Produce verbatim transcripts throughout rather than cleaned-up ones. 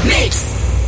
Mix.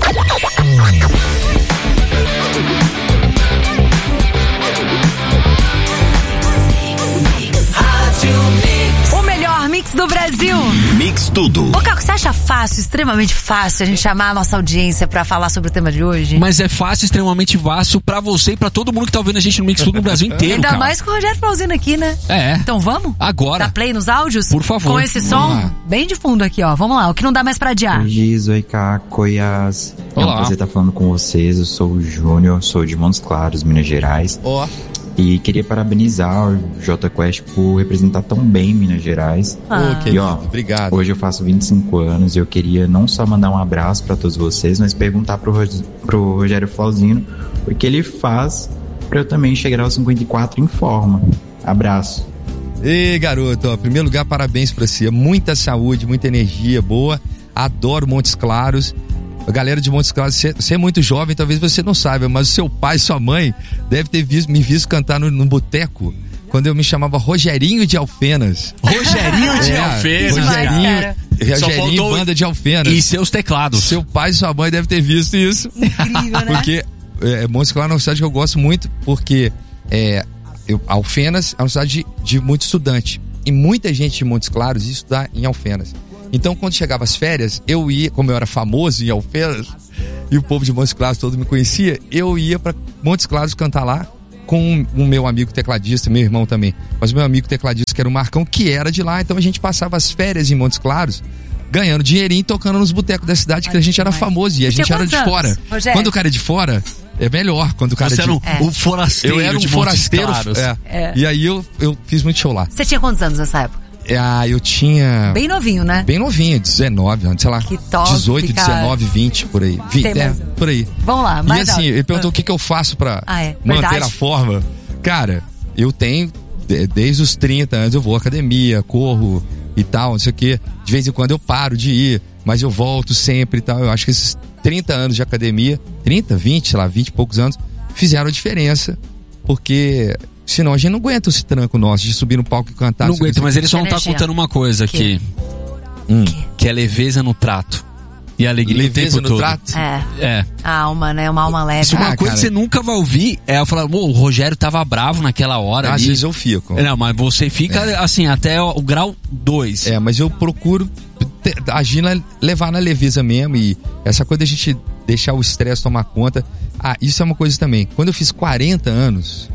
O melhor mix do Brasil. Mix tudo. Ô, Caco, você acha fácil, extremamente fácil a gente chamar a nossa audiência pra falar sobre o tema de hoje? Mas é fácil, extremamente fácil pra você e pra todo mundo que tá ouvindo a gente no Mix Tudo no Brasil inteiro, Ainda cara. mais com o Rogério Flauzino aqui, né? É. Então vamos? Agora. Dá play nos áudios? Por favor. Com esse som Vamos lá. bem de fundo aqui, ó. Vamos lá, o que não dá mais pra adiar. Oi, Giz, oi, Caco, oi, As. É um Olá. prazer estar falando com vocês. Eu sou o Júnior, sou de Montes Claros, Minas Gerais. Ó. Oh. E queria parabenizar o Jota Quest por representar tão bem Minas Gerais. Ah. Oh, E ó, obrigado. Hoje eu faço vinte e cinco anos e eu queria não só mandar um abraço pra todos vocês, mas perguntar pro, Ro- pro Rogério Flauzino o que ele faz pra eu também chegar aos cinquenta e quatro em forma. Abraço. Ei, garoto, ó, em primeiro lugar, parabéns pra você. Muita saúde, muita energia boa. Adoro Montes Claros. A galera de Montes Claros, você, você é muito jovem, talvez você não saiba, mas o seu pai e sua mãe deve ter visto, me visto cantar no, no boteco quando eu me chamava Rogerinho de Alfenas. Rogerinho de É, Alfenas. Demais, Rogerinho, cara. Só Rogerinho faltou- Banda de Alfenas. E seus teclados. Seu pai e sua mãe devem ter visto isso. Incrível, né? Porque é, Montes Claros é uma cidade que eu gosto muito, porque é, eu, Alfenas é uma cidade de, de muito estudante. E muita gente de Montes Claros ia estudar em Alfenas. Então, quando chegava as férias, eu ia, como eu era famoso em Alfenas, e o povo de Montes Claros todo me conhecia, eu ia pra Montes Claros cantar lá com o meu amigo tecladista, meu irmão também. Mas o meu amigo tecladista, que era o Marcão, que era de lá. Então a gente passava as férias em Montes Claros, ganhando dinheirinho, tocando nos botecos da cidade, que a gente era famoso e a Você gente tinha era de quantos fora. anos, Rogério? Quando o cara é de fora, é melhor. Quando o cara Você é era de... um, É. um forasteiro Eu era um de forasteiro. Montes Claros. É. É. E aí eu, eu fiz muito show lá. Você tinha quantos anos nessa época? É, ah, eu tinha... Bem novinho, né? Bem novinho, dezenove anos, sei lá. Que top, dezoito, cara. dezenove, vinte, por aí. vinte, Tem é, mais- por aí. Vamos lá, E mais assim, áudio. ele perguntou o que, que eu faço pra Ah, é. manter Verdade. a forma. Cara, eu tenho, de- desde os trinta anos, eu vou à academia, corro e tal, não sei o quê. De vez em quando eu paro de ir, mas eu volto sempre e tal. Eu acho que esses trinta anos de academia, trinta, vinte, sei lá, vinte e poucos anos, fizeram a diferença. Porque senão a gente não aguenta esse tranco nosso de subir no palco e cantar. Não sei o aguento, quê. mas ele só não tá Energia. contando uma coisa Que? aqui. Hum, que é leveza no trato. E alegria Leveza o tempo no todo. trato? É, É. a alma, né? Uma alma leve. Isso é uma Ah, coisa cara. que você nunca vai ouvir. É eu falar, "Pô, o Rogério tava bravo naquela hora Às ali." vezes eu fico. Não, mas você fica assim, até o, o grau dois. É, mas eu procuro te- agir, na, levar na leveza mesmo. E essa coisa da gente deixar o estresse tomar conta. Ah, isso é uma coisa também. Quando eu fiz quarenta anos,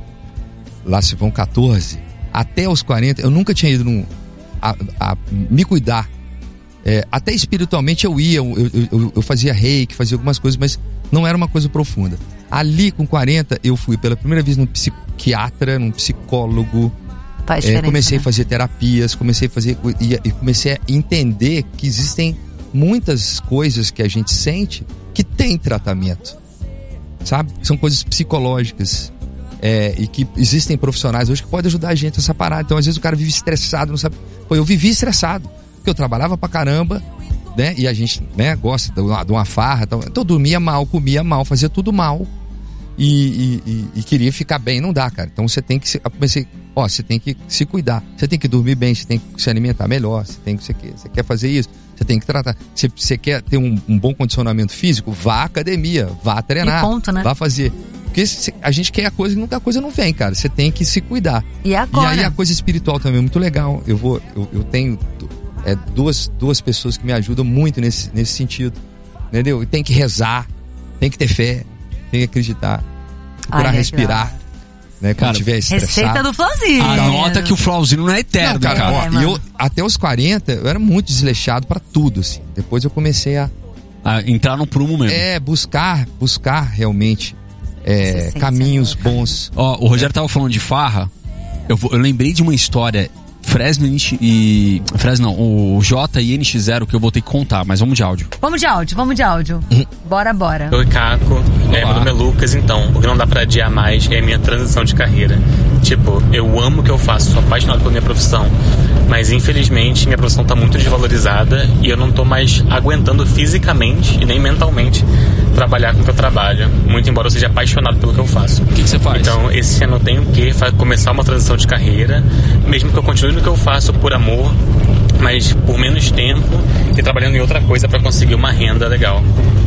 lá se vão quatorze, até os quarenta, eu nunca tinha ido num, a, a me cuidar. É, até espiritualmente eu ia, eu, eu, eu, eu fazia reiki, fazia algumas coisas, mas não era uma coisa profunda. Ali com quarenta, eu fui pela primeira vez num psiquiatra, num psicólogo. Faz É, diferença, comecei né? a fazer terapias, comecei a fazer e, e comecei a entender que existem muitas coisas que a gente sente que tem tratamento, sabe? São coisas psicológicas, é, e que existem profissionais hoje que podem ajudar a gente nessa parada. Então às vezes o cara vive estressado, não sabe. Pô, eu vivi estressado porque eu trabalhava pra caramba, né? E a gente, né, gosta de uma, de uma farra, então eu dormia mal, comia mal, fazia tudo mal. E, e, e, e queria ficar bem, não dá, cara. Então você tem que se, eu comecei, ó, você tem que se cuidar, você tem que dormir bem, você tem que se alimentar melhor, você tem que, você quer, você quer fazer isso, você tem que tratar, você, você quer ter um, um bom condicionamento físico, vá à academia, vá treinar, E ponto, né? vá fazer. Porque se, a gente quer a coisa e nunca a coisa não vem, cara. Você tem que se cuidar. E agora? E aí a coisa espiritual também é muito legal. Eu vou, eu, eu tenho é, duas, duas pessoas que me ajudam muito nesse, nesse sentido, entendeu? E tem que rezar, tem que ter fé, tem que acreditar, procurar Ai, respirar, legal. né? Quando Cara, estiver estressado. Receita do Flauzino. Anota que o Flauzino não é eterno, Não, cara, cara. ó, É, e mano. eu, até os quarenta, eu era muito desleixado pra tudo, assim. Depois eu comecei a Ah, entrar no prumo mesmo. é, buscar, buscar realmente é, Você sente caminhos agora, bons. Ó, o Rogério tava falando de farra. Eu, vou- eu lembrei de uma história. Fresno e, N X e. Fresno não, o J e N X zero que eu vou ter que contar, mas vamos de áudio. Vamos de áudio, vamos de áudio. Bora, bora. Oi, Caco. É, meu nome é Lucas, então, o que não dá pra adiar mais é a minha transição de carreira. Tipo, eu amo o que eu faço, sou apaixonado pela minha profissão, mas infelizmente minha profissão tá muito desvalorizada e eu não tô mais aguentando fisicamente e nem mentalmente trabalhar com o que eu trabalho, muito embora eu seja apaixonado pelo que eu faço. O que que você faz? Então, esse ano eu tenho que fa- começar uma transição de carreira, mesmo que eu continue no que eu faço por amor, mas por menos tempo e trabalhando em outra coisa pra conseguir uma renda legal.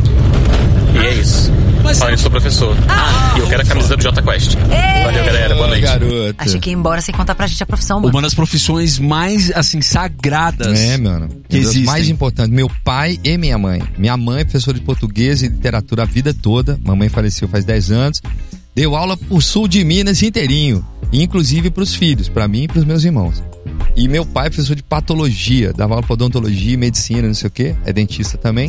isso. Mas Falando, eu sou professor. Ah, e eu quero a camisa do Jota Quest. Valeu, galera. Boa noite. Garota. Achei que ia embora sem contar pra gente a profissão, mano. Uma das profissões mais, assim, sagradas. É, mano. Que Das existem. mais importantes. Meu pai e minha mãe. Minha mãe é professora de português e literatura a vida toda. Mamãe faleceu faz dez anos. Deu aula pro sul de Minas inteirinho. Inclusive pros filhos, pra mim e pros meus irmãos. E meu pai é professor de patologia. Dava aula pra odontologia, medicina, não sei o quê. É dentista também.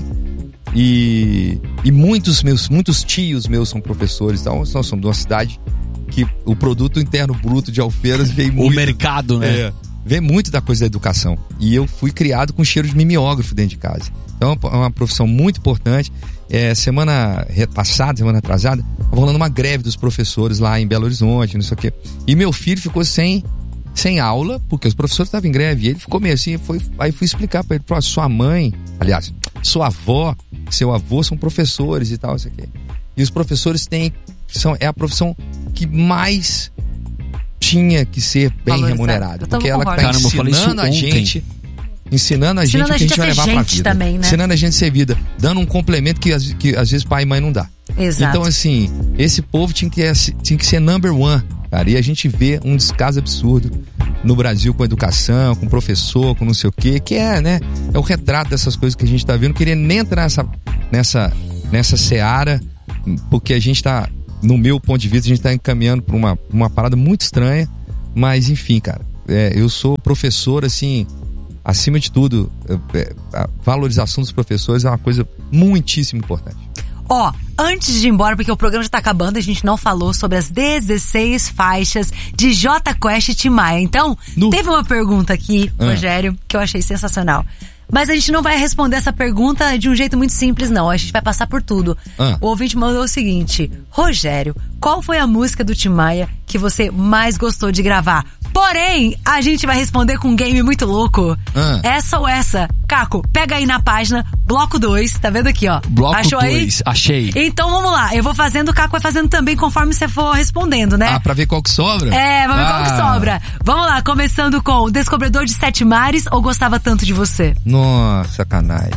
E, e muitos meus, muitos tios meus são professores. Então, nós somos de uma cidade que o produto interno bruto de Alfenas veio O muito... mercado, né? É, vem muito da coisa da educação. E eu fui criado com cheiro de mimeógrafo dentro de casa. Então é uma profissão muito importante. É, semana passada, semana atrasada, tava rolando uma greve dos professores lá em Belo Horizonte, não sei o quê. E meu filho ficou sem, sem aula, porque os professores estavam em greve. E ele ficou meio assim, foi, aí fui explicar pra ele, falou, sua mãe, aliás, sua avó, seu avô são professores e tal, não sei o quê. E os professores têm, são, é a profissão que mais tinha que ser bem Valorizado. remunerada. Eu Porque também ela que tá concordo. Caramba, eu falei isso ensinando a ontem. gente, ensinando a gente Ensinando o que a gente vai a ser levar pra gente vida. também, né? Ensinando a gente a ser vida, dando um complemento que, às- que às vezes pai e mãe não dá. Exato. Então, assim, esse povo tinha que, tinha que ser number one, cara. E a gente vê um descaso absurdo no Brasil com educação, com professor, com não sei o quê, que é, né? É o retrato dessas coisas que a gente tá vendo. Não queria nem entrar nessa, nessa, nessa seara, porque a gente tá, no meu ponto de vista, a gente tá encaminhando pra uma, uma parada muito estranha. Mas, enfim, cara, é, eu sou professor, assim, acima de tudo, é, a valorização dos professores é uma coisa muitíssimo importante. Ó, antes de ir embora, porque o programa já tá acabando, a gente não falou sobre as dezesseis faixas de Jota Quest e Tim Maia. Então, No. teve uma pergunta aqui, Ah. Rogério, que eu achei sensacional. Mas a gente não vai responder essa pergunta de um jeito muito simples, não. A gente vai passar por tudo. Ah. O ouvinte mandou o seguinte: Rogério, qual foi a música do Tim Maia que você mais gostou de gravar? Porém, a gente vai responder com um game muito louco. Ah. Essa ou essa? Caco, pega aí na página, bloco dois, tá vendo aqui, ó? Bloco Achou aí? dois, achei. Então vamos lá, eu vou fazendo, o Caco vai fazendo também conforme você for respondendo, né? Ah, pra ver qual que sobra? É, vamos ver qual que Ah. sobra. Vamos lá, começando com Descobridor de Sete Mares ou Gostava Tanto de Você? Nossa, sacanagem.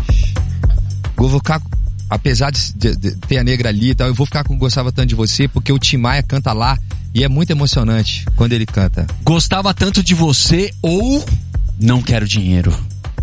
Eu vou ficar, apesar de, de- de ter a negra ali e tal, eu vou ficar com Gostava Tanto de Você, porque o Tim Maia canta lá e é muito emocionante quando ele canta. Gostava tanto de você ou não quero dinheiro?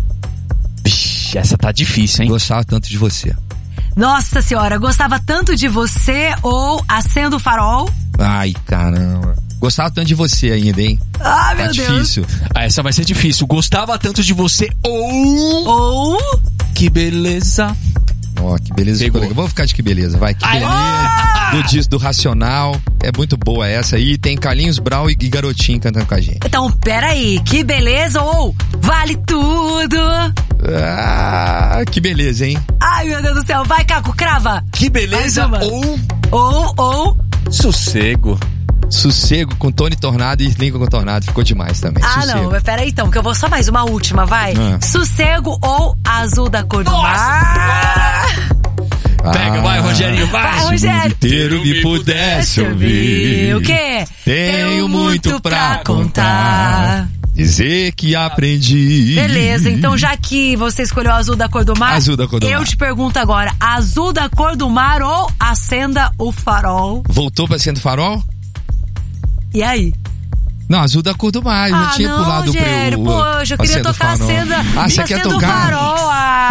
Vixe, essa tá difícil, hein? Gostava Tanto de Você. Nossa senhora, Gostava Tanto de Você ou Acendo o Farol? Ai, caramba. Gostava Tanto de Você ainda, hein? Ah, meu Tá Deus. difícil. Ah, essa vai ser difícil. Gostava tanto de você ou... Ou... Que beleza. Ó, que beleza. Pegou. Colega. Vamos ficar de que beleza, vai. Que Ai, beleza. Do disco do Racional. É muito boa essa aí. Tem Carlinhos Brau e, e Garotinho cantando com a gente. Então, peraí, que beleza ou Vale Tudo? Ah, que beleza, hein? Ai, meu Deus do céu, vai, Caco, crava. Que beleza Mais uma. ou... Ou, ou... Sossego. Sossego com Tony Tornado e Lincoln com Tornado. Ficou demais também. Ah, Sossego. não, mas peraí então, que eu vou só mais uma última, vai. Ah. Sossego ou Azul da Cor do Mar? Pega, vai, Rogerinho, vai. Vai, Rogério. Inteiro me pudesse ouvir. O quê? Tenho muito pra contar. Dizer que aprendi. Beleza, então já que você escolheu Azul da Cor do Mar, Azul da Cor do eu Mar. te pergunto agora, Azul da Cor do Mar ou Acenda o Farol? Voltou pra Sendo Farol? E aí? Não, Azul da Cor do Mar. Eu Ah, já tinha não, pulado Rogério, o poxa, eu queria Acenda o tocar Farol. Acenda, Ah, você quer Acenda o tocar? Farol. Ah.